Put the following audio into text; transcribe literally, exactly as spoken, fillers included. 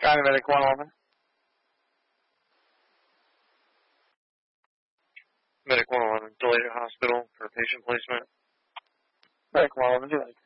Got medic one eleven. Medic one eleven, delayed at hospital for patient placement. Medic one eleven, do that.